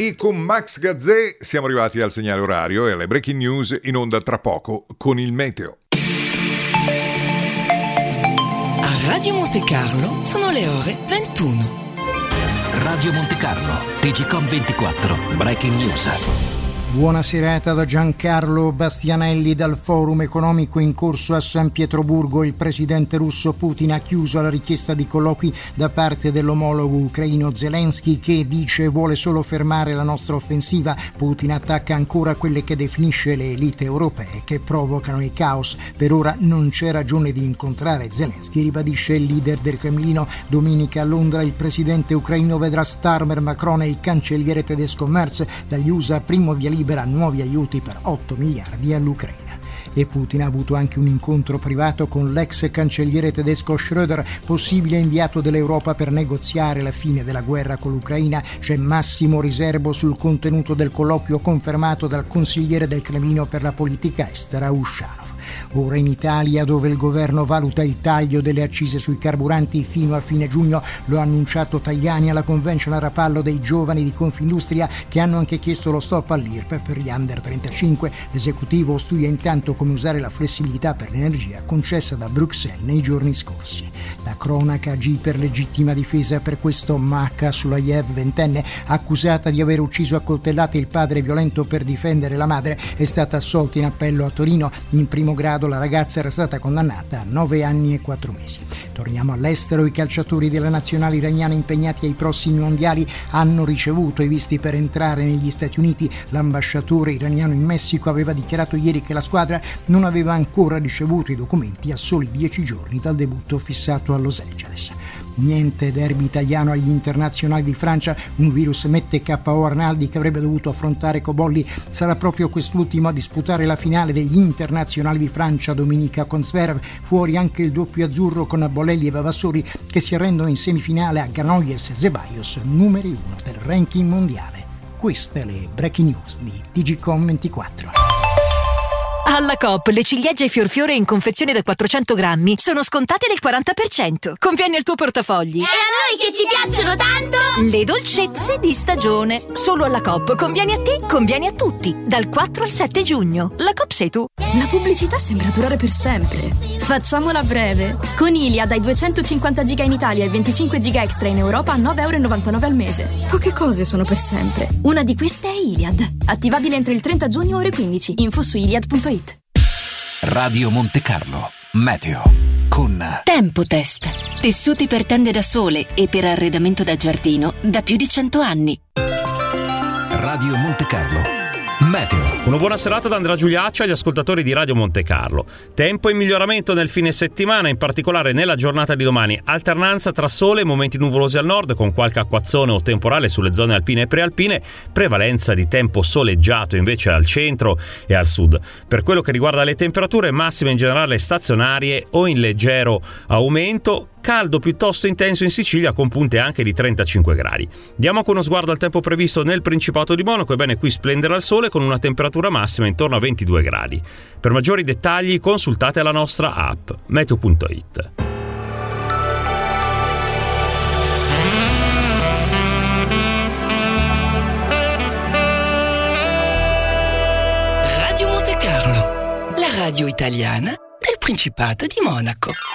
E con Max Gazzè siamo arrivati al segnale orario e alle breaking news in onda tra poco con il meteo. A Radio Monte Carlo sono le ore 21. Radio Monte Carlo, TGcom 24, breaking news. Buona serata da Giancarlo Bastianelli dal Forum economico in corso a San Pietroburgo. Il presidente russo Putin ha chiuso la richiesta di colloqui da parte dell'omologo ucraino Zelensky, che dice vuole solo fermare la nostra offensiva. Putin attacca ancora quelle che definisce le elite europee che provocano il caos. Per ora non c'è ragione di incontrare Zelensky, ribadisce il leader del Cremlino. Domenica a Londra il presidente ucraino vedrà Starmer, Macron e il cancelliere tedesco Merz. Dagli USA primo via libera nuovi aiuti per 8 miliardi all'Ucraina. E Putin ha avuto anche un incontro privato con l'ex cancelliere tedesco Schröder, possibile inviato dell'Europa per negoziare la fine della guerra con l'Ucraina. C'è massimo riservo sul contenuto del colloquio confermato dal consigliere del Cremlino per la politica estera Ushanov. Ora in Italia, dove il governo valuta il taglio delle accise sui carburanti fino a fine giugno, lo ha annunciato Tajani alla convention a Rapallo dei giovani di Confindustria, che hanno anche chiesto lo stop all'IRPEF per gli under 35. L'esecutivo studia intanto come usare la flessibilità per l'energia concessa da Bruxelles nei giorni scorsi. La cronaca agì per legittima difesa per questo Maca Sulayev, ventenne, accusata di aver ucciso a coltellate il padre violento per difendere la madre, è stata assolta in appello a Torino. In primo grado la ragazza era stata condannata a 9 anni e 4 mesi. Torniamo all'estero. I calciatori della nazionale iraniana impegnati ai prossimi mondiali hanno ricevuto i visti per entrare negli Stati Uniti. L'ambasciatore iraniano in Messico aveva dichiarato ieri che la squadra non aveva ancora ricevuto i documenti a soli 10 giorni dal debutto fissato a Los Angeles. Niente derby italiano agli internazionali di Francia. Un virus mette KO Arnaldi, che avrebbe dovuto affrontare Cobolli. Sarà proprio quest'ultimo a disputare la finale degli internazionali di Francia domenica con Zverev. Fuori anche il doppio azzurro con Bolelli e Vavassori, che si arrendono in semifinale a Granollers e Zeballos, numeri 1 del ranking mondiale. Queste le breaking news di TGcom 24. Alla Coop le ciliegie Fiorfiore in confezione da 400 grammi sono scontate del 40%. Conviene al tuo portafogli. E a noi che ci piacciono tanto! Le dolcezze di stagione. Solo alla Coop. Conviene a te, conviene a tutti. Dal 4 al 7 giugno. La Coop sei tu. La pubblicità sembra durare per sempre. Facciamola breve. Con Iliad dai 250 giga in Italia e 25 giga extra in Europa a 9,99 € al mese. Poche cose sono per sempre. Una di queste è Iliad. Attivabile entro il 30 giugno ore 15. Info su iliad.it. Radio Monte Carlo, meteo con Tempotest. Tessuti per tende da sole e per arredamento da giardino da più di 100 anni. Radio Monte Carlo, meteo. Una buona serata da Andrea Giuliaccio agli ascoltatori di Radio Monte Carlo. Tempo in miglioramento nel fine settimana, in particolare nella giornata di domani. Alternanza tra sole e momenti nuvolosi al nord, con qualche acquazzone o temporale sulle zone alpine e prealpine. Prevalenza di tempo soleggiato invece al centro e al sud. Per quello che riguarda le temperature, massime in generale stazionarie o in leggero aumento. Caldo piuttosto intenso in Sicilia, con punte anche di 35 gradi. Diamo con uno sguardo al tempo previsto nel Principato di Monaco. Ebbene, qui splenderà il sole con una temperatura massima intorno a 22 gradi. Per maggiori dettagli consultate la nostra app meteo.it. Radio Monte Carlo, la radio italiana del Principato di Monaco.